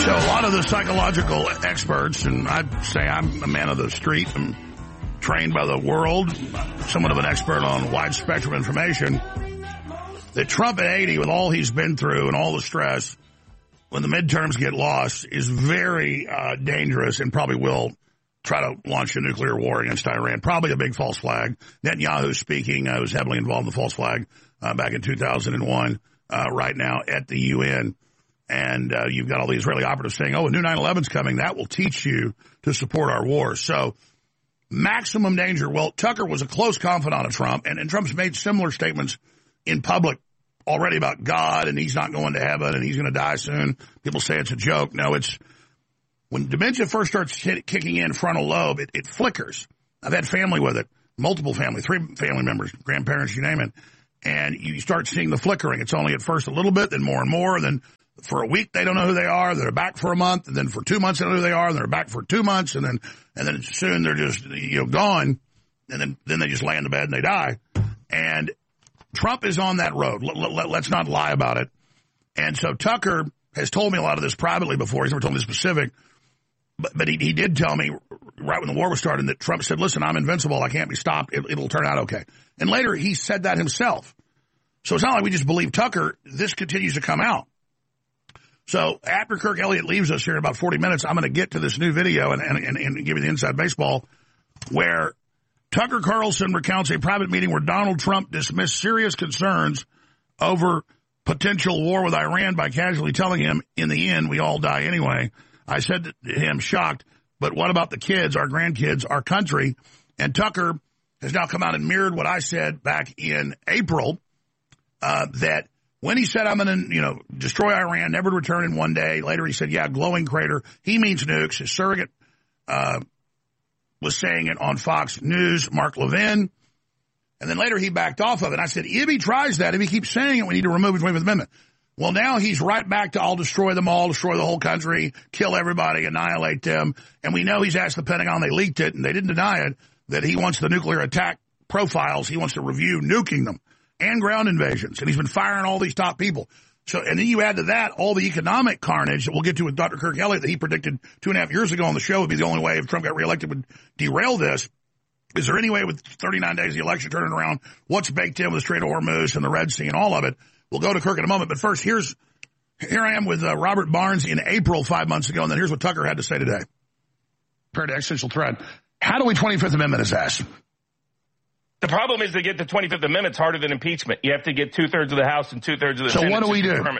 So a lot of the psychological experts, and I'd say I'm a man of the street, I'm trained by the world, somewhat of an expert on wide spectrum information, that Trump at 80, with all he's been through and all the stress, when the midterms get lost, is very dangerous and probably will try to launch a nuclear war against Iran. Probably a big false flag. Netanyahu speaking, was heavily involved in the false flag back in 2001, right now at the UN. And you've got all the Israeli operatives saying, a new 9/11's coming. That will teach you to support our war. So maximum danger. Well, Tucker was a close confidant of Trump, and Trump's made similar statements in public already about God, and he's not going to heaven, and he's going to die soon. People say it's a joke. No, it's when dementia first starts kicking in frontal lobe, it flickers. I've had family with it, multiple family, 3 family members, grandparents, you name it. And you start seeing the flickering. It's only at first a little bit, then more and more, and then for a week, they don't know who they are. They're back for a month. And then for 2 months, they don't know who they are. And they're back for 2 months. And then soon they're just, gone. And then they just lay in the bed and they die. And Trump is on that road. Let's not lie about it. And so Tucker has told me a lot of this privately before. He's never told me the specific. But he did tell me right when the war was starting that Trump said, listen, I'm invincible. I can't be stopped. It'll turn out okay. And later he said that himself. So it's not like we just believe Tucker. This continues to come out. So after Kirk Elliott leaves us here in about 40 minutes, I'm going to get to this new video and give you the inside baseball where Tucker Carlson recounts a private meeting where Donald Trump dismissed serious concerns over potential war with Iran by casually telling him, in the end, we all die anyway. I said to him, shocked, but what about the kids, our grandkids, our country? And Tucker has now come out and mirrored what I said back in April, that when he said, I'm going to, destroy Iran, never to return in one day. Later he said, glowing crater. He means nukes. His surrogate was saying it on Fox News, Mark Levin. And then later he backed off of it. I said, if he tries that, if he keeps saying it, we need to remove his 25th Amendment. Well, now he's right back to I'll destroy them all, destroy the whole country, kill everybody, annihilate them. And we know he's asked the Pentagon, they leaked it, and they didn't deny it, that he wants the nuclear attack profiles. He wants to review nuking them and ground invasions. And he's been firing all these top people. So, and then you add to that all the economic carnage that we'll get to with Dr. Kirk Elliott that he predicted 2.5 years ago on the show would be the only way if Trump got reelected would derail this. Is there any way with 39 days of the election turning around what's baked in with the Strait of Hormuz and the Red Sea and all of it? We'll go to Kirk in a moment. But first, here I am with Robert Barnes in April 5 months ago, and then here's what Tucker had to say today. Compared to existential threat, how do we 25th Amendment his ass? The problem is to get the 25th Amendment is harder than impeachment. You have to get 2/3 of the House and 2/3 of the Senate. So what do we do?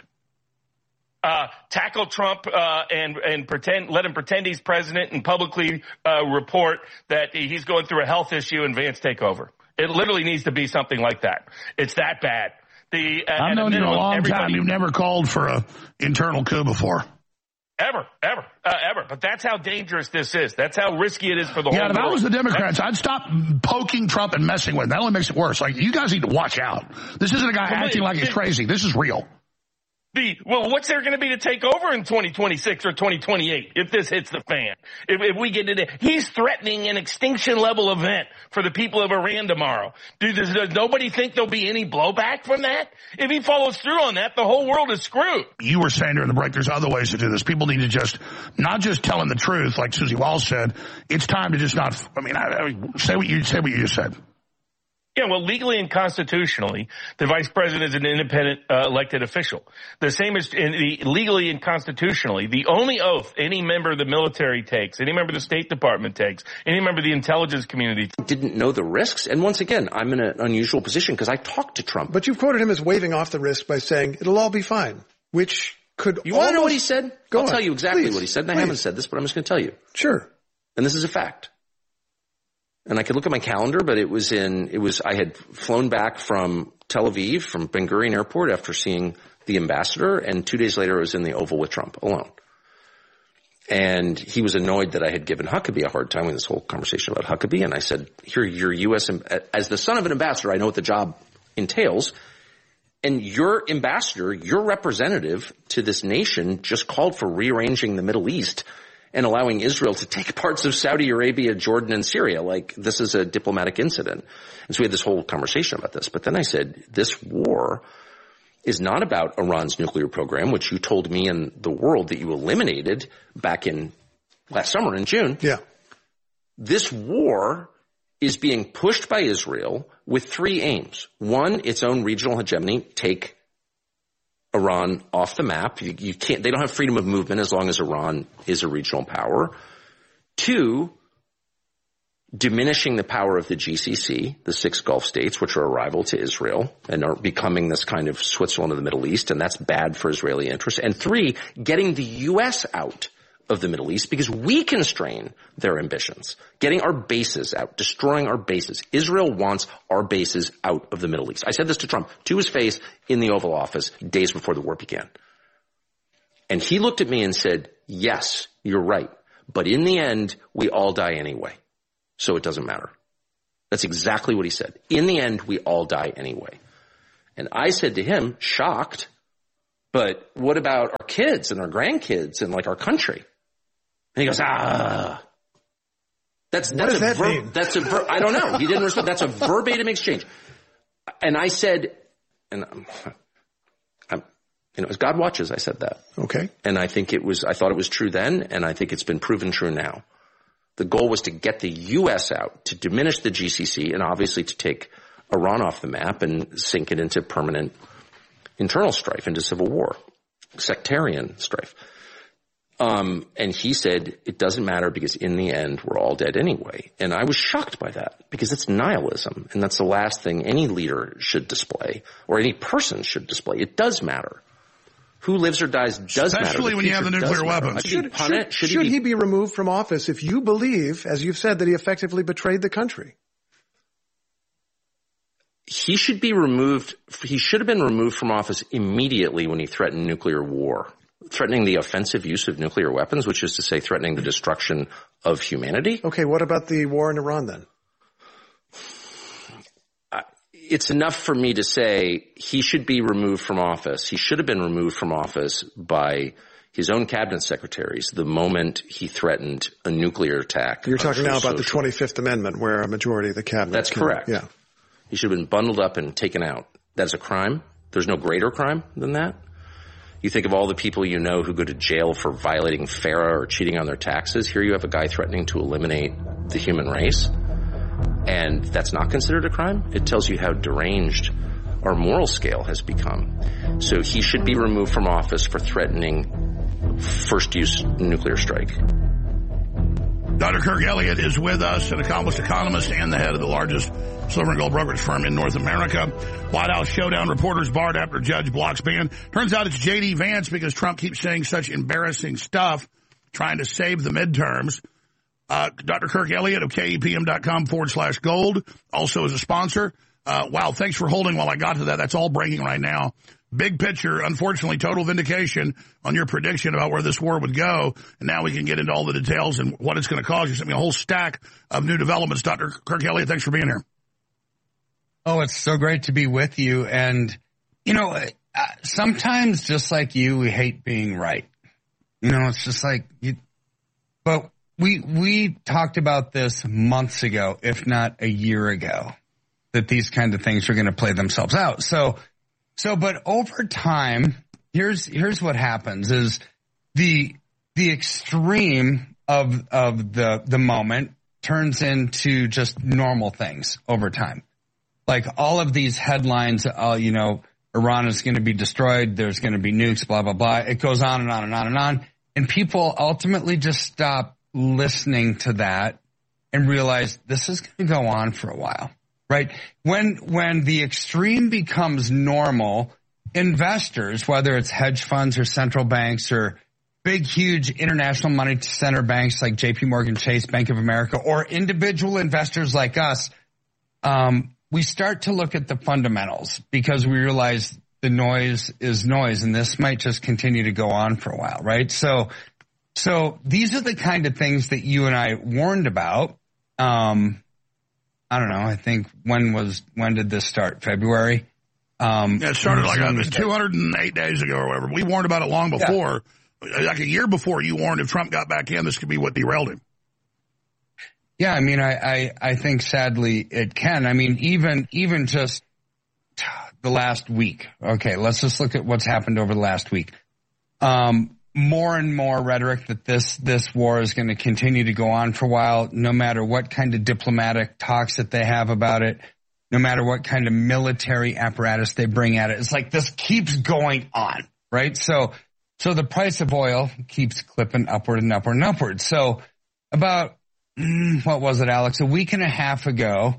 Tackle Trump and let him pretend he's president and publicly report that he's going through a health issue and Vance take over. It literally needs to be something like that. It's that bad. I've known you a long time. You've never called for an internal coup before. Ever. But that's how dangerous this is. That's how risky it is for the whole world. Yeah, if I was the Democrats, I'd stop poking Trump and messing with him. That only makes it worse. Like, you guys need to watch out. This isn't a guy acting like he's crazy. This is real. Well, what's there going to be to take over in 2026 or 2028 if this hits the fan? If we get into it, he's threatening an extinction level event for the people of Iran tomorrow. Does nobody think there'll be any blowback from that? If he follows through on that, the whole world is screwed. You were saying during the break, there's other ways to do this. People need to not just telling the truth, like Susie Walsh said. It's time to just not. Say what you just said. Yeah, well, legally and constitutionally, the vice president is an independent elected official. The same as legally and constitutionally, the only oath any member of the military takes, any member of the State Department takes, any member of the intelligence community didn't know the risks. And once again, I'm in an unusual position because I talked to Trump. But you've quoted him as waving off the risk by saying it'll all be fine, which could. You want to know what he said? I'll tell you exactly what he said. And please. I haven't said this, but I'm just going to tell you. Sure. And this is a fact. And I could look at my calendar, but I had flown back from Tel Aviv, from Ben Gurion Airport after seeing the ambassador, and 2 days later I was in the Oval with Trump alone. And he was annoyed that I had given Huckabee a hard time with this whole conversation about Huckabee. And I said, here, you're U.S. As the son of an ambassador, I know what the job entails. And your ambassador, your representative to this nation just called for rearranging the Middle East and allowing Israel to take parts of Saudi Arabia, Jordan, and Syria. Like, this is a diplomatic incident. And so we had this whole conversation about this. But then I said, this war is not about Iran's nuclear program, which you told me and the world that you eliminated back in last summer in June. Yeah. This war is being pushed by Israel with three aims. One, its own regional hegemony, take Iran off the map. You can't, they don't have freedom of movement as long as Iran is a regional power. Two, diminishing the power of the GCC, the 6 Gulf states, which are a rival to Israel and are becoming this kind of Switzerland of the Middle East, and that's bad for Israeli interests. And 3, getting the U.S. out of the Middle East because we constrain their ambitions, getting our bases out, destroying our bases. Israel wants our bases out of the Middle East. I said this to Trump to his face in the Oval Office days before the war began. And he looked at me and said, yes, you're right. But in the end, we all die anyway. So it doesn't matter. That's exactly what he said. In the end, we all die anyway. And I said to him, shocked, but what about our kids and our grandkids and like our country? And he goes, what does that mean? I don't know. He didn't respond. That's a verbatim exchange. And I said, and as God watches, I said that. Okay. And I thought it was true then, and I think it's been proven true now. The goal was to get the U.S. out, to diminish the GCC, and obviously to take Iran off the map and sink it into permanent internal strife, into civil war, sectarian strife. And he said, it doesn't matter because in the end, we're all dead anyway. And I was shocked by that because it's nihilism. And that's the last thing any leader should display or any person should display. It does matter. Who lives or dies does matter. Especially when you have the nuclear weapons. Should he be removed from office if you believe, as you've said, that he effectively betrayed the country? He should be removed. He should have been removed from office immediately when he threatened nuclear war. Threatening the offensive use of nuclear weapons, which is to say threatening the destruction of humanity. Okay, what about the war in Iran then? It's enough for me to say he should be removed from office. He should have been removed from office by his own cabinet secretaries the moment he threatened a nuclear attack. You're talking now about the 25th Amendment where a majority of the cabinet. That's correct. Yeah. He should have been bundled up and taken out. That's a crime. There's no greater crime than that. You think of all the people you know who go to jail for violating FARA or cheating on their taxes. Here you have a guy threatening to eliminate the human race. And that's not considered a crime. It tells you how deranged our moral scale has become. So he should be removed from office for threatening first-use nuclear strike. Dr. Kirk Elliott is with us, an accomplished economist and the head of the largest silver and gold brokerage firm in North America. White House showdown, reporters barred after judge blocks ban. Turns out it's J.D. Vance because Trump keeps saying such embarrassing stuff, trying to save the midterms. Dr. Kirk Elliott of KEPM.com/gold also is a sponsor. Wow, thanks for holding while I got to that. That's all breaking right now. Big picture, unfortunately, total vindication on your prediction about where this war would go. And now we can get into all the details and what it's going to cause. You sent me a whole stack of new developments. Dr. Kirk Elliott, thanks for being here. Oh, it's so great to be with you. And, sometimes just like you, we hate being right. It's just like but we talked about this months ago, if not a year ago, that these kind of things are going to play themselves out. But over time, here's what happens is the extreme of the moment turns into just normal things over time. Like all of these headlines, Iran is going to be destroyed. There's going to be nukes, blah, blah, blah. It goes on and on and on and on. And people ultimately just stop listening to that and realize this is going to go on for a while. Right? When the extreme becomes normal, investors, whether it's hedge funds or central banks or big, huge international money center banks like JP Morgan Chase, Bank of America, or individual investors like us, we start to look at the fundamentals because we realize the noise is noise and this might just continue to go on for a while, right? So these are the kind of things that you and I warned about. I don't know. I think when did this start? February? It started like 208 days ago or whatever. We warned about it long before, like a year before you warned if Trump got back in, this could be what derailed him. Yeah, I mean, I think sadly it can. I mean, even just last week. Okay, let's just look at what's happened over the last week. More and more rhetoric that this war is going to continue to go on for a while, no matter what kind of diplomatic talks that they have about it, no matter what kind of military apparatus they bring at it. It's like this keeps going on, right? So the price of oil keeps clipping upward and upward and upward. So about, what was it, Alex? A week and a half ago,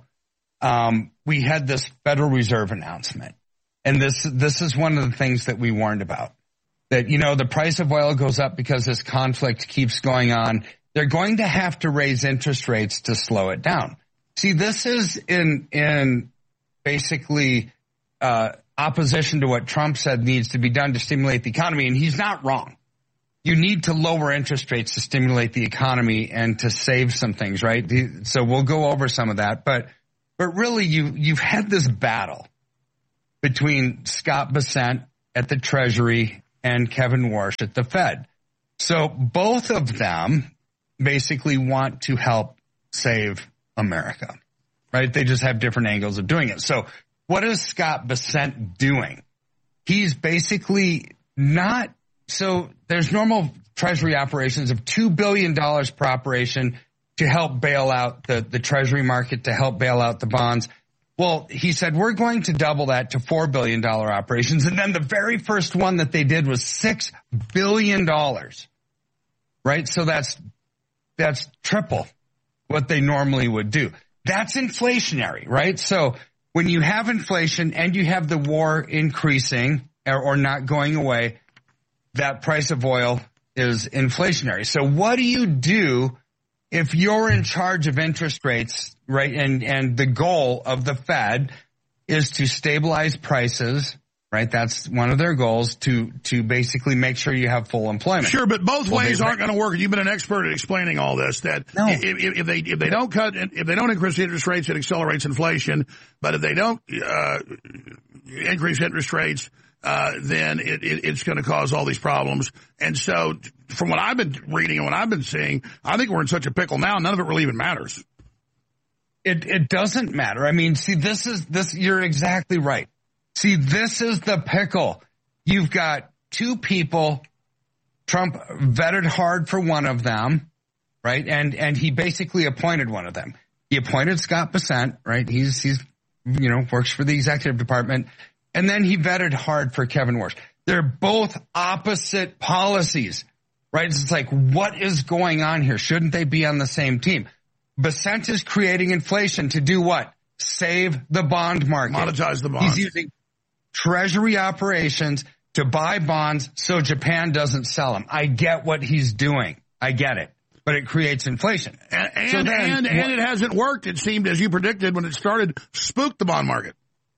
we had this Federal Reserve announcement. And this is one of the things that we warned about. That, the price of oil goes up because this conflict keeps going on. They're going to have to raise interest rates to slow it down. See, this is in basically opposition to what Trump said needs to be done to stimulate the economy, and he's not wrong. You need to lower interest rates to stimulate the economy and to save some things, right? So we'll go over some of that, but really you've had this battle between Scott Bessent at the Treasury and Kevin Warsh at the Fed. So both of them basically want to help save America, right? They just have different angles of doing it. So what is Scott Bessent doing? He's basically not, so there's normal Treasury operations of $2 billion per operation to help bail out the Treasury market, to help bail out the bonds. Well, he said, we're going to double that to $4 billion operations. And then the very first one that they did was $6 billion, right? So that's triple what they normally would do. That's inflationary, right? So when you have inflation and you have the war increasing or not going away, that price of oil is inflationary. So what do you do if you're in charge of interest rates, right? And the goal of the Fed is to stabilize prices, right? That's one of their goals, to basically make sure you have full employment. Sure, but both ways aren't going to work. You've been an expert at explaining all this. That no. if they don't increase interest rates, it accelerates inflation. But if they don't increase interest rates, then it's going to cause all these problems. And so, from what I've been reading and what I've been seeing, I think we're in such a pickle now. None of it really even matters. It doesn't matter. I mean, see, this. You're exactly right. See, this is the pickle. You've got two people. Trump vetted hard for one of them, right? And he basically appointed one of them. He appointed Scott Bessent, right? He's works for the executive department. And then he vetted hard for Kevin Warsh. They're both opposite policies, right? It's like, what is going on here? Shouldn't they be on the same team? Bessent is creating inflation to do what? Save the bond market. Monetize the bonds. He's using Treasury operations to buy bonds so Japan doesn't sell them. I get what he's doing. I get it. But it creates inflation. And it hasn't worked. It seemed, as you predicted when it started, spooked the bond market.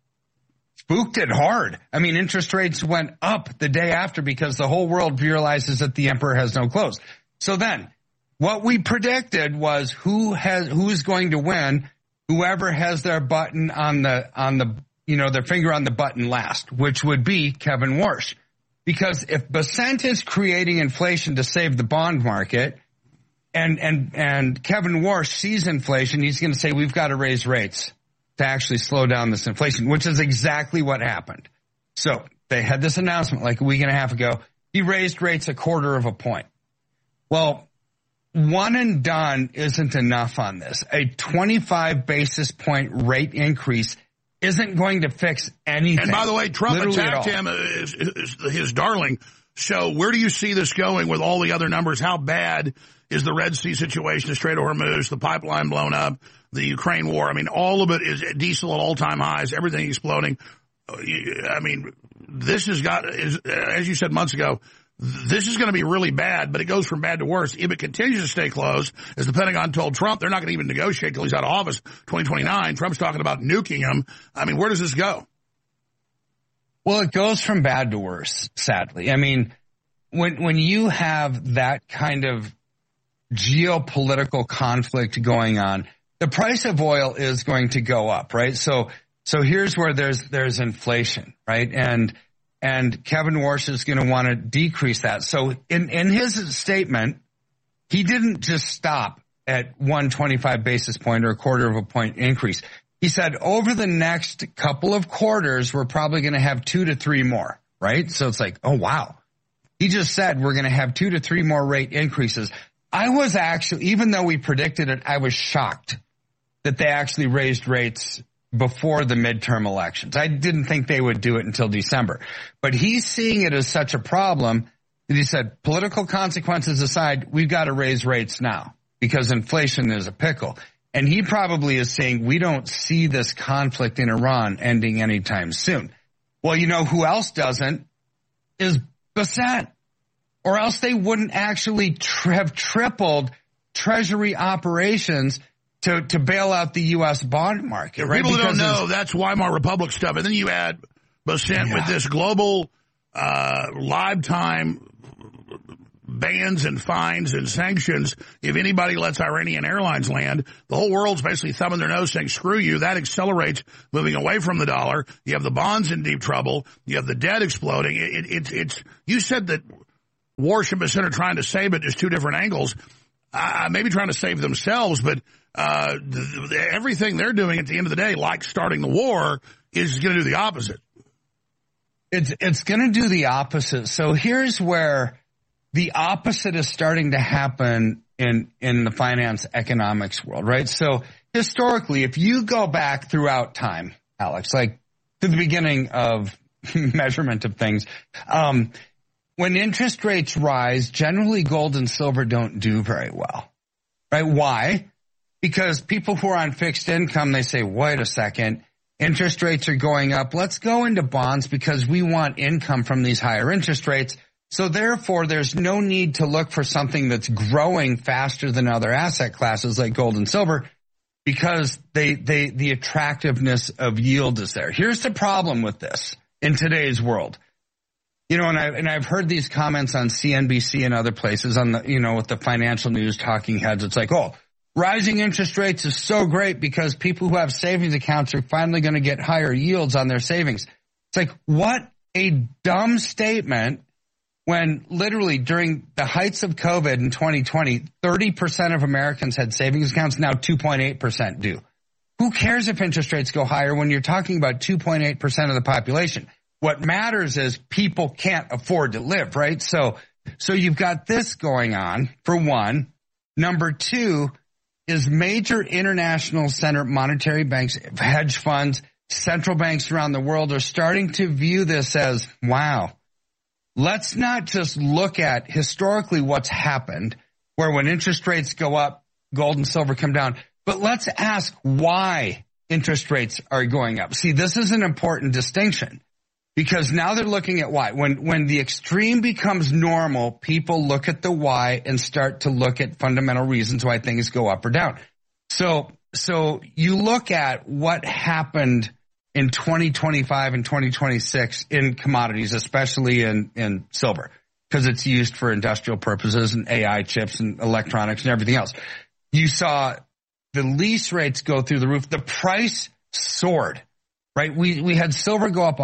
Spooked it hard. I mean, interest rates went up the day after because the whole world realizes that the emperor has no clothes. So then what we predicted was who's going to win, whoever has their button on the their finger on the button last, which would be Kevin Warsh. Because if Bessent is creating inflation to save the bond market and Kevin Warsh sees inflation, he's going to say, we've got to raise rates to actually slow down this inflation, which is exactly what happened. So they had this announcement like a week and a half ago. He raised rates 1/4 point. Well, one and done isn't enough on this. A 25 basis point rate increase isn't going to fix anything. And by the way, Trump attacked him as his darling. So where do you see this going with all the other numbers? How bad is the Red Sea situation, the Strait of Hormuz, the pipeline blown up, the Ukraine war? I mean, all of it is diesel at all-time highs, everything exploding. I mean, this has got, as you said months ago, this is going to be really bad, but it goes from bad to worse. If it continues to stay closed, as the Pentagon told Trump, they're not going to even negotiate until he's out of office 2029. Trump's talking about nuking him. I mean, where does this go? Well, it goes from bad to worse, sadly. I mean, when you have that kind of geopolitical conflict going on, the price of oil is going to go up, right? So here's where there's inflation, right? And Kevin Warsh is going to want to decrease that. So in his statement, he didn't just stop at 125 basis point or 1/4 point increase. He said over the next couple of quarters, we're probably going to have 2 to 3 more, right? So it's like, oh, wow. He just said we're going to have 2 to 3 more rate increases. I was actually, even though we predicted it, I was shocked that they actually raised rates before the midterm elections. I didn't think they would do it until December. But he's seeing it as such a problem that he said, political consequences aside, we've got to raise rates now because inflation is a pickle. And he probably is saying we don't see this conflict in Iran ending anytime soon. Well, you know who else doesn't is Bassett, or else they wouldn't actually have tripled Treasury operations to bail out the U.S. bond market. Right? People don't know that's Weimar Republic stuff. And then you add Bassett with this global live-time bans and fines and sanctions. If anybody lets Iranian airlines land, the whole world's basically thumbing their nose saying, screw you. That accelerates moving away from the dollar. You have the bonds in deep trouble. You have the debt exploding. It's you said that Warsh and Bassett are trying to save it. There's 2 different angles. Maybe trying to save themselves, but everything they're doing at the end of the day, like starting the war, is going to do the opposite. It's going to do the opposite. So here's where the opposite is starting to happen in the finance economics world, right? So historically, if you go back throughout time, Alex, like to the beginning of measurement of things, when interest rates rise, generally gold and silver don't do very well, right? Why? Because people who are on fixed income, they say, wait a second, interest rates are going up. Let's go into bonds because we want income from these higher interest rates. So therefore, there's no need to look for something that's growing faster than other asset classes like gold and silver because the attractiveness of yield is there. Here's the problem with this in today's world. You know, and I've heard these comments on CNBC and other places on the, you know, with the financial news talking heads. It's like, oh, rising interest rates is so great because people who have savings accounts are finally going to get higher yields on their savings. It's like, what a dumb statement when literally during the heights of COVID in 2020, 30% of Americans had savings accounts. Now 2.8% do. Who cares if interest rates go higher when you're talking about 2.8% of the population? What matters is people can't afford to live, right? So you've got this going on, for one. Number 2 is major international center monetary banks, hedge funds, central banks around the world are starting to view this as, wow, let's not just look at historically what's happened, where when interest rates go up, gold and silver come down, but let's ask why interest rates are going up. See, this is an important distinction. Because now they're looking at why. When the extreme becomes normal, people look at the why and start to look at fundamental reasons why things go up or down. So you look at what happened in 2025 and 2026 in commodities, especially in silver, because it's used for industrial purposes and AI chips and electronics and everything else. You saw the lease rates go through the roof. The price soared. Right, we had silver go up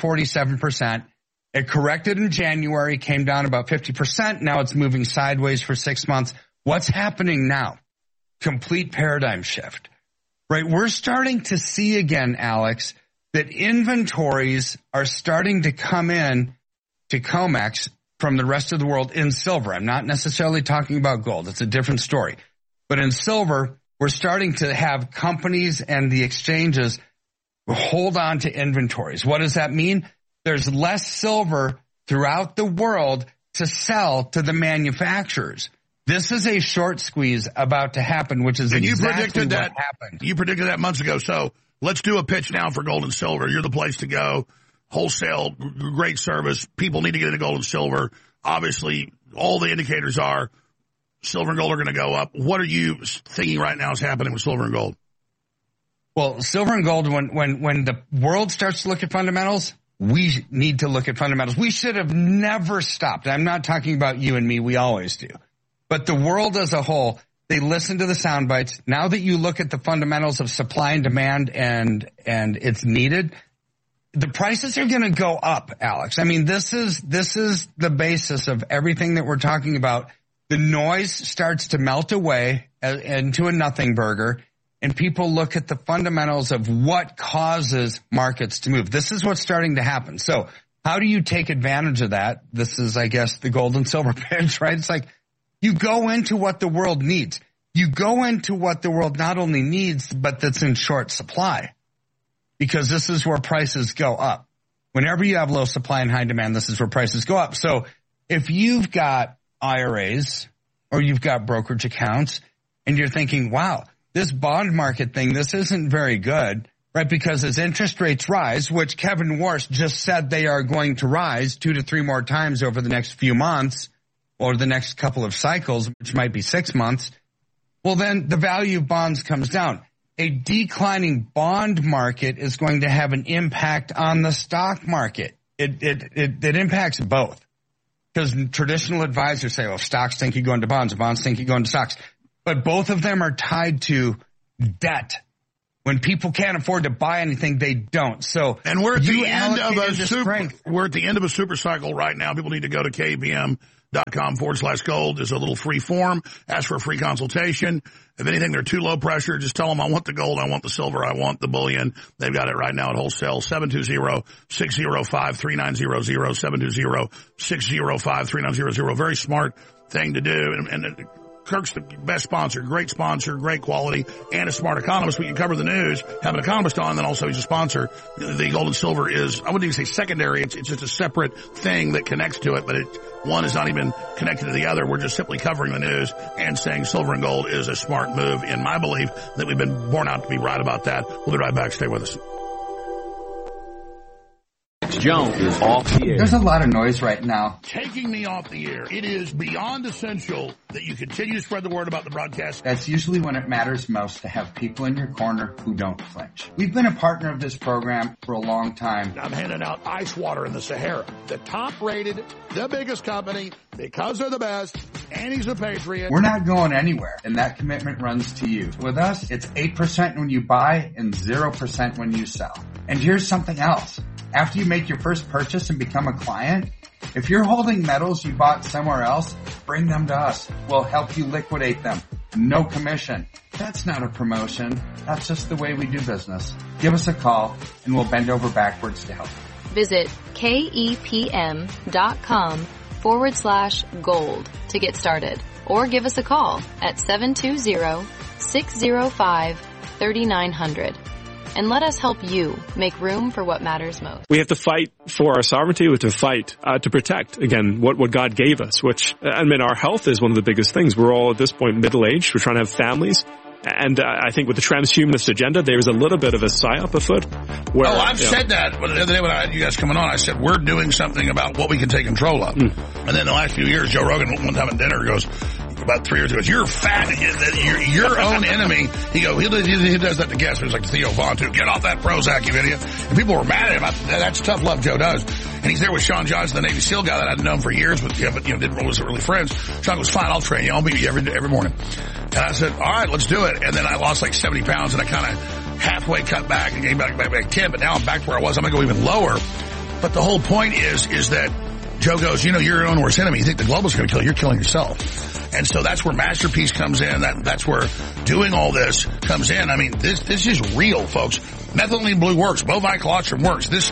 147%. It corrected in January, came down about 50%. Now it's moving sideways for 6 months. What's happening now? Complete paradigm shift. Right, we're starting to see again, Alex, that inventories are starting to come in to COMEX from the rest of the world in silver. I'm not necessarily talking about gold. It's a different story. But in silver, we're starting to have companies and the exchanges hold on to inventories. What does that mean? There's less silver throughout the world to sell to the manufacturers. This is a short squeeze about to happen, which is exactly what happened. You predicted that months ago. So let's do a pitch now for gold and silver. You're the place to go. Wholesale, great service. People need to get into gold and silver. Obviously, all the indicators are silver and gold are going to go up. What are you thinking right now is happening with silver and gold? Well, silver and gold, when the world starts to look at fundamentals, we need to look at fundamentals. We should have never stopped. I'm not talking about you and me. We always do. But the world as a whole, they listen to the sound bites. Now that you look at the fundamentals of supply and demand and it's needed, the prices are going to go up, Alex. I mean, this is the basis of everything that we're talking about. The noise starts to melt away into a nothing burger. and people look at the fundamentals of what causes markets to move. This is what's starting to happen. So how do you take advantage of that? This is, I guess, the gold and silver pitch, right? It's like you go into what the world needs. You go into what the world not only needs, but that's in short supply, because this is where prices go up. Whenever you have low supply and high demand, this is where prices go up. So if you've got IRAs or you've got brokerage accounts and you're thinking, wow, this bond market thing, this isn't very good, right? Because as interest rates rise, which Kevin Warsh just said they are going to rise 2 to 3 more times over the next few months or the next couple of cycles, which might be 6 months, well, then the value of bonds comes down. A declining bond market is going to have an impact on the stock market. It impacts both, because traditional advisors say, well, stocks think you go into bonds, bonds think you go into stocks. But both of them are tied to debt. When people can't afford to buy anything, they don't. So, and we're at the end of a super cycle right now. People need to go to KBM.com/gold. There's a little free form. Ask for a free consultation. If anything, they're too low pressure, just tell them I want the gold, I want the silver, I want the bullion. They've got it right now at wholesale. 720-605-3900, 720-605-3900. Very smart thing to do. And Kirk's the best sponsor, great quality, and a smart economist. We can cover the news, have an economist on, then also he's a sponsor. The gold and silver is, I wouldn't even say secondary, it's just a separate thing that connects to it, but one is not even connected to the other. We're just simply covering the news and saying silver and gold is a smart move, in my belief that we've been born out to be right about that. We'll be right back. Stay with us. Jones is off the air. There's a lot of noise right now. Taking me off the air. It is beyond essential that you continue to spread the word about the broadcast. That's usually when it matters most, to have people in your corner who don't flinch. We've been a partner of this program for a long time. I'm handing out ice water in the Sahara. The top rated, the biggest company, because they're the best, and he's a patriot. We're not going anywhere, and that commitment runs to you. With us, it's 8% when you buy and 0% when you sell. And here's something else. After you make your first purchase and become a client, if you're holding metals you bought somewhere else, bring them to us. We'll help you liquidate them. No commission. That's not a promotion. That's just the way we do business. Give us a call and we'll bend over backwards to help. Visit KEPM.com/gold to get started, or give us a call at 720-605-3900. And let us help you make room for what matters most. We have to fight for our sovereignty. We have to fight to protect, again, what God gave us, which, I mean, our health is one of the biggest things. We're all at this point middle-aged. We're trying to have families. And I think with the transhumanist agenda, there's a little bit of a psyop afoot. Where, I've said that. But the other day when I had you guys coming on, I said, we're doing something about what we can take control of. And then the last few years, Joe Rogan, one time at dinner, goes, about 3 years ago, you're fat, your own enemy. He does that to guests. It was like Theo Vaughn, too. Get off that Prozac, you idiot. And people were mad at him. That's tough love Joe does. And he's there with Sean Johnson, the Navy SEAL guy that I'd known for years, but wasn't really friends. Sean goes, fine, I'll train you. I'll meet you every morning. And I said, all right, let's do it. And then I lost like 70 pounds, and I kind of halfway cut back and came back 10, but now I'm back to where I was. I'm going to go even lower. But the whole point is that Joe goes, you're your own worst enemy. You think the global's going to kill you. You're killing yourself. And so that's where Masterpiece comes in. That's where doing all this comes in. I mean, this is real, folks. Methylene blue works. Bovine colostrum works. This,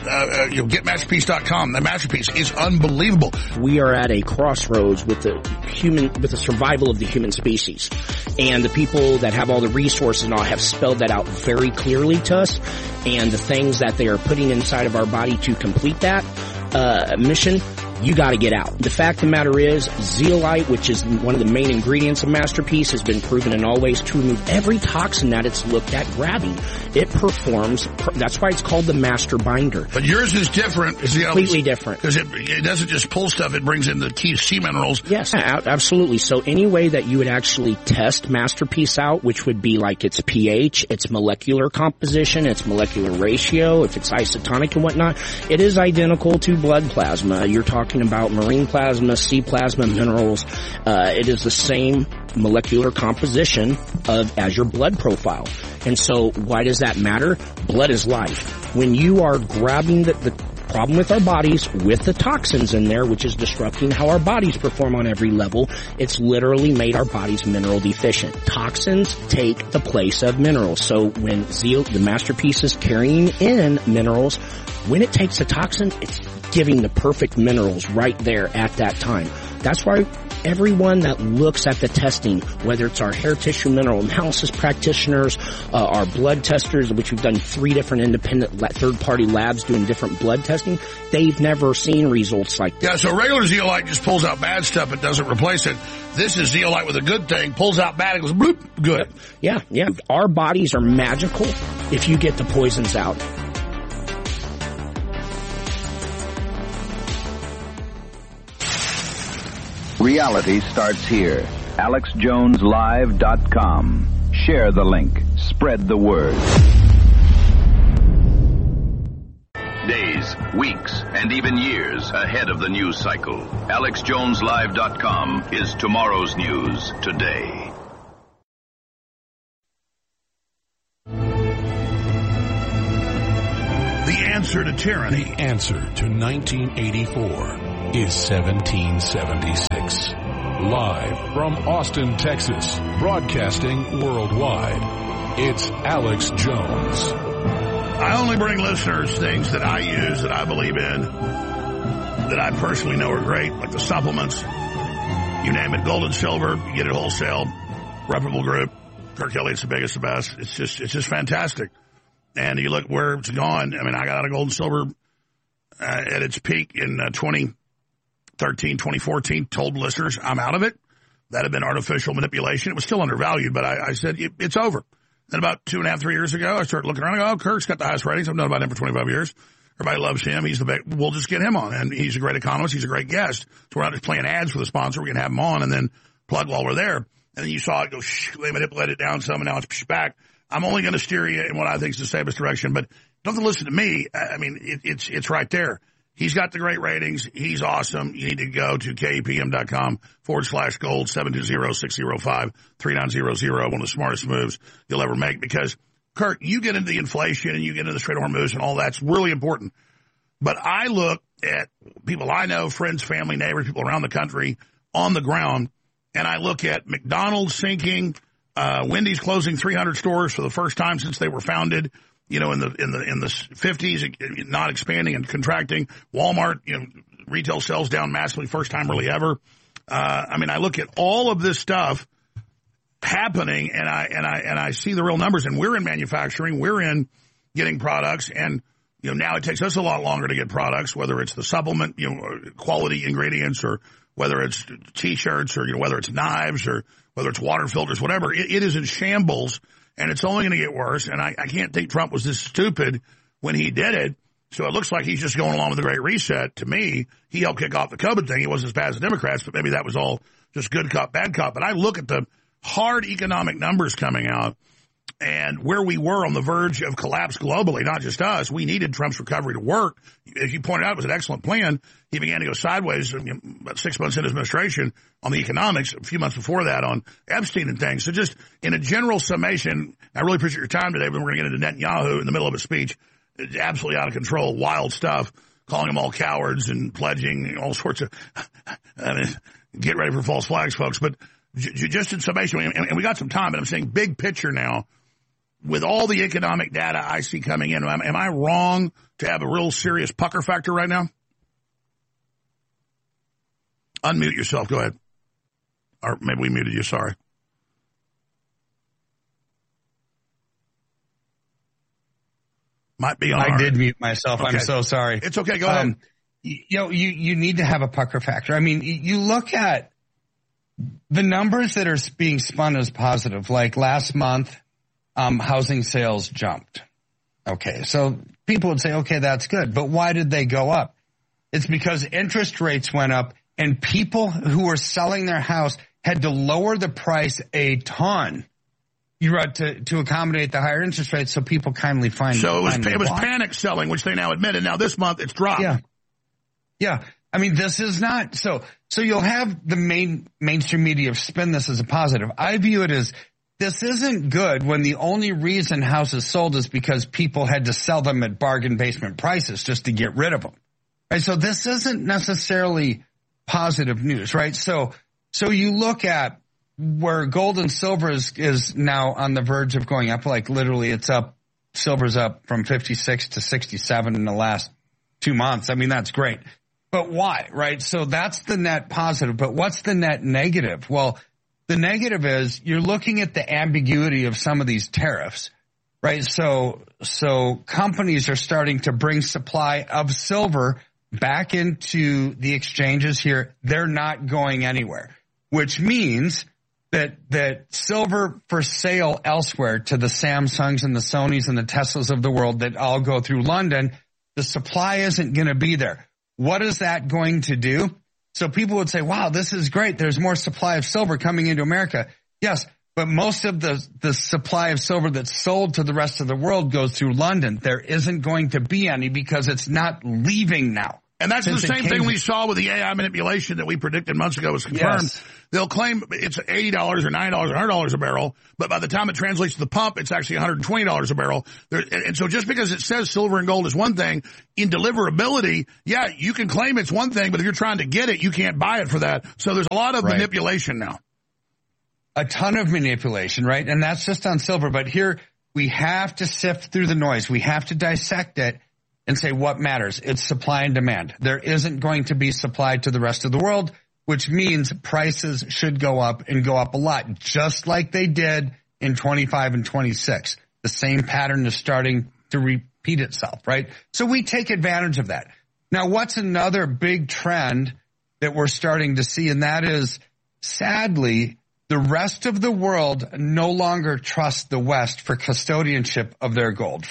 get Masterpiece.com. The Masterpiece is unbelievable. We are at a crossroads with the survival of the human species. And the people that have all the resources and all have spelled that out very clearly to us. And the things that they are putting inside of our body to complete that mission, you got to get out. The fact of the matter is, zeolite, which is one of the main ingredients of Masterpiece, has been proven in all ways to remove every toxin that it's looked at grabbing. It performs, that's why it's called the master binder. But yours is different. It's completely different. Because it doesn't just pull stuff, it brings in the key sea minerals. Yes, absolutely. So any way that you would actually test Masterpiece out, which would be like its pH, its molecular composition, its molecular ratio, if it's isotonic and whatnot, it is identical to blood plasma. You're talking about marine plasma, sea plasma, minerals. It is the same molecular composition as your blood profile. And so why does that matter? Blood is life. When you are grabbing the problem with our bodies with the toxins in there, which is disrupting how our bodies perform on every level. It's literally made our bodies mineral deficient. Toxins take the place of minerals. So when the Masterpiece is carrying in minerals, when it takes a toxin, it's giving the perfect minerals right there at that time. That's why everyone that looks at the testing, whether it's our hair tissue mineral analysis practitioners, our blood testers, which we've done 3 different independent third-party labs doing different blood testing, they've never seen results like this. Yeah, so regular zeolite just pulls out bad stuff. It doesn't replace it. This is zeolite with a good thing, pulls out bad, it goes bloop, good. Yeah. Our bodies are magical if you get the poisons out. Reality starts here. AlexJonesLive.com. Share the link. Spread the word. Days, weeks, and even years ahead of the news cycle. AlexJonesLive.com is tomorrow's news today. The answer to tyranny. The answer to 1984 is 1776. Live from Austin, Texas, broadcasting worldwide, it's Alex Jones. I only bring listeners things that I use, that I believe in, that I personally know are great, like the supplements. You name it, gold and silver, you get it wholesale, reputable group. Kirk Elliott's the biggest, the best. It's just fantastic. And you look where it's gone. I mean, I got out of gold and silver at its peak in 2013, 2014, told listeners I'm out of it. That had been artificial manipulation. It was still undervalued, but I said it's over. Then about 2.5, 3 years ago, I started looking around and go, oh, Kirk's got the highest ratings. I've known about him for 25 years. Everybody loves him. He's the best. We'll just get him on. And he's a great economist. He's a great guest. So we're not just playing ads for the sponsor. We're going to have him on and then plug while we're there. And then you saw it go, let it down some, and now it's back. I'm only going to steer you in what I think is the safest direction, but don't have to listen to me. I mean, it's right there. He's got the great ratings. He's awesome. You need to go to KEPM.com/gold, 720-605-3900. One of the smartest moves you'll ever make, because, Kurt, you get into the inflation and you get into the Strait of Hormuz and all that's really important. But I look at people I know, friends, family, neighbors, people around the country on the ground, and I look at McDonald's sinking, Wendy's closing 300 stores for the first time since they were founded, in the 50s, not expanding and contracting. Walmart, retail sales down massively, first time really ever. I look at all of this stuff happening, and I see the real numbers. And we're in manufacturing, we're in getting products, and now it takes us a lot longer to get products, whether it's the supplement, quality ingredients, or whether it's T-shirts, or whether it's knives, or whether it's water filters, whatever. It is in shambles, and it's only going to get worse. And I can't think Trump was this stupid when he did it. So it looks like he's just going along with the Great Reset. To me, he helped kick off the COVID thing. He wasn't as bad as the Democrats, but maybe that was all just good cop, bad cop. But I look at the hard economic numbers coming out and where we were on the verge of collapse globally, not just us. We needed Trump's recovery to work. As you pointed out, it was an excellent plan. He began to go sideways about 6 months into his administration on the economics, a few months before that on Epstein and things. So just in a general summation, I really appreciate your time today, but we're going to get into Netanyahu in the middle of a speech. It's absolutely out of control, wild stuff, calling them all cowards and pledging all sorts of, get ready for false flags, folks. But just in summation, and we got some time, but I'm saying big picture now, with all the economic data I see coming in, am I wrong to have a real serious pucker factor right now? Unmute yourself. Go ahead. Or maybe we muted you. Sorry. Might be on. I did mute myself. Okay. I'm so sorry. It's okay. Go ahead. You need to have a pucker factor. I mean, you look at the numbers that are being spun as positive. Like last month, housing sales jumped. Okay, so people would say, okay, that's good. But why did they go up? It's because interest rates went up and people who were selling their house had to lower the price a ton to accommodate the higher interest rates, so people kindly find. So it was panic selling, which they now admit, and now this month it's dropped. Yeah. I mean, this is not so you'll have the mainstream media spin this as a positive. I view it as this isn't good when the only reason houses sold is because people had to sell them at bargain basement prices just to get rid of them. Right? So this isn't necessarily positive news, right? So you look at where gold and silver is now on the verge of going up, like literally it's up, silver's up from 56 to 67 in the last 2 months. I mean, that's great. But why, right? So that's the net positive. But what's the net negative? Well, the negative is you're looking at the ambiguity of some of these tariffs, right? So companies are starting to bring supply of silver back into the exchanges here. They're not going anywhere, which means that silver for sale elsewhere to the Samsungs and the Sonys and the Teslas of the world that all go through London, the supply isn't going to be there. What is that going to do? So people would say, wow, this is great. There's more supply of silver coming into America. Yes, but most of the supply of silver that's sold to the rest of the world goes through London. There isn't going to be any because it's not leaving now. And that's the same thing we saw with the AI manipulation that we predicted months ago was confirmed. Yes. They'll claim it's $80 or $9 or $100 a barrel, but by the time it translates to the pump, it's actually $120 a barrel. And so just because it says silver and gold is one thing, in deliverability, yeah, you can claim it's one thing, but if you're trying to get it, you can't buy it for that. So there's a lot of manipulation now. A ton of manipulation, right? And that's just on silver. But here we have to sift through the noise. We have to dissect it and say what matters. It's supply and demand. There isn't going to be supply to the rest of the world, which means prices should go up and go up a lot, just like they did in 25 and 26. The same pattern is starting to repeat itself, right? So we take advantage of that. Now, what's another big trend that we're starting to see? And that is, sadly, the rest of the world no longer trusts the West for custodianship of their gold.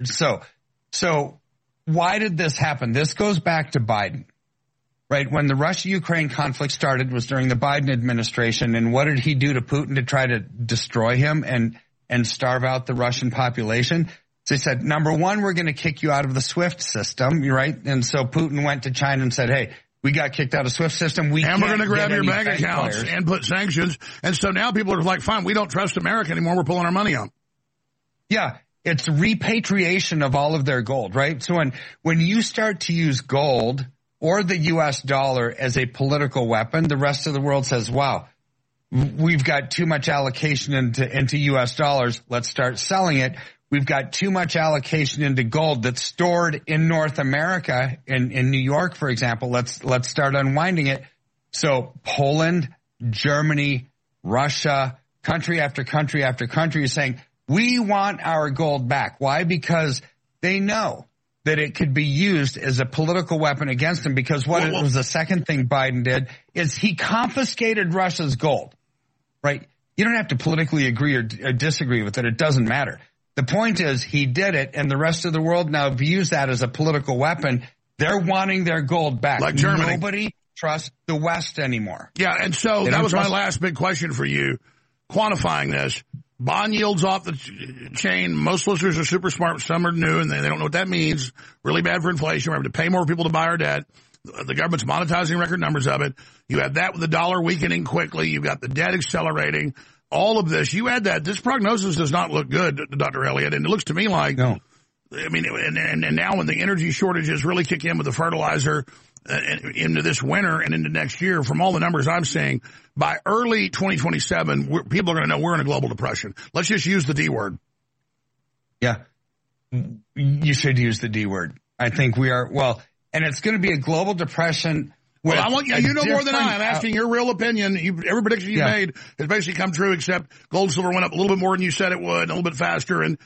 So why did this happen? This goes back to Biden, right? When the Russia-Ukraine conflict started was during the Biden administration. And what did he do to Putin to try to destroy him and starve out the Russian population? So he said, number one, we're going to kick you out of the SWIFT system, right? And so Putin went to China and said, hey, we got kicked out of SWIFT system. And we're going to grab your bank accounts and put sanctions. And so now people are like, fine, we don't trust America anymore. We're pulling our money out. Yeah. It's repatriation of all of their gold, right? So when you start to use gold or the U.S. dollar as a political weapon, the rest of the world says, wow, we've got too much allocation into U.S. dollars. Let's start selling it. We've got too much allocation into gold that's stored in North America, in New York, for example. Let's start unwinding it. So Poland, Germany, Russia, country after country after country is saying, we want our gold back. Why? Because they know that it could be used as a political weapon against them, because it was the second thing Biden did is he confiscated Russia's gold, right? You don't have to politically agree or disagree with it. It doesn't matter. The point is he did it, and the rest of the world now views that as a political weapon. They're wanting their gold back. Like Germany. Nobody trusts the West anymore. Yeah, and so that was my last big question for you, quantifying this. Bond yields off the chain. Most listeners are super smart. Some are new, and they don't know what that means. Really bad for inflation. We're having to pay more people to buy our debt. The government's monetizing record numbers of it. You have that with the dollar weakening quickly. You've got the debt accelerating. All of this. You add that. This prognosis does not look good, Dr. Elliott, and it looks to me like, no. I mean, and now when the energy shortages really kick in with the fertilizer into this winter and into next year, from all the numbers I'm seeing, by early 2027, people are going to know we're in a global depression. Let's just use the D word. Yeah, you should use the D word. I think we are, and it's going to be a global depression. Well, I want you know more than I. I'm asking your real opinion. Every prediction you made has basically come true, except gold and silver went up a little bit more than you said it would, a little bit faster, and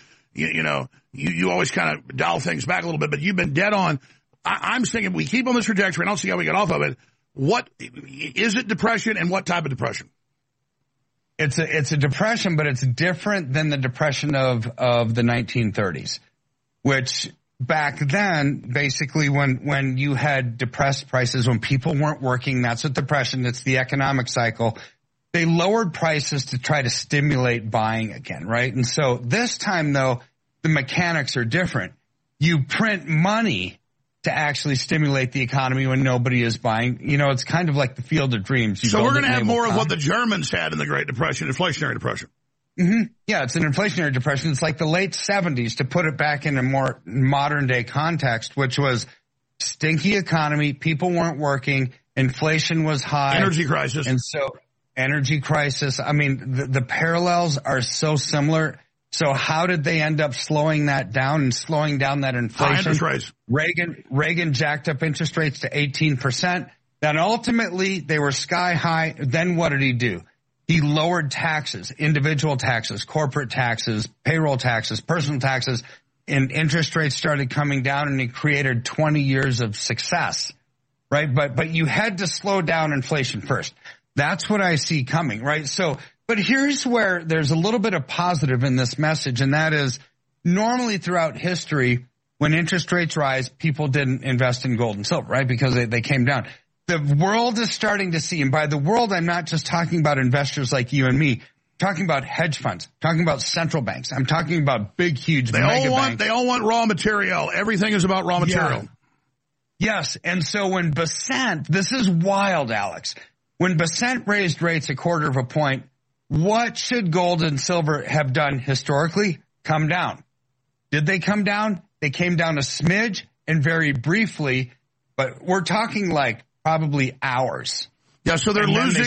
you always kind of dial things back a little bit, but you've been dead on. I'm thinking we keep on this trajectory, and I'll see how we get off of it. What is it? Depression, and what type of depression? It's a depression, but it's different than the depression of the 1930s, which back then, basically when you had depressed prices, when people weren't working, that's what depression, it's the economic cycle. They lowered prices to try to stimulate buying again, right? And so this time, though, the mechanics are different. You print money to actually stimulate the economy when nobody is buying. It's kind of like the Field of Dreams. So we're going to have more of what the Germans had in the Great Depression, inflationary depression. Mm-hmm. Yeah, it's an inflationary depression. It's like the late 70s, to put it back in a more modern day context, which was stinky economy. People weren't working. Inflation was high. Energy crisis. And so energy crisis. I mean, the parallels are so similar. So how did they end up slowing that down and slowing down that inflation? High interest rates. Reagan jacked up interest rates to 18%. Then ultimately they were sky high. Then what did he do? He lowered taxes, individual taxes, corporate taxes, payroll taxes, personal taxes, and interest rates started coming down, and he created 20 years of success, right? But you had to slow down inflation first. That's what I see coming, right? So, but here's where there's a little bit of positive in this message, and that is normally throughout history, when interest rates rise, people didn't invest in gold and silver, right? Because they came down. The world is starting to see, and by the world, I'm not just talking about investors like you and me. I'm talking about hedge funds, talking about central banks. I'm talking about big, huge mega banks. They all want raw material. Everything is about raw material. Yeah. Yes. And so when Bessent, this is wild, Alex. When Bessent raised rates 1/4 point, what should gold and silver have done historically? Come down. Did they come down? They came down a smidge and very briefly, but we're talking like probably hours. Yeah, so they're losing.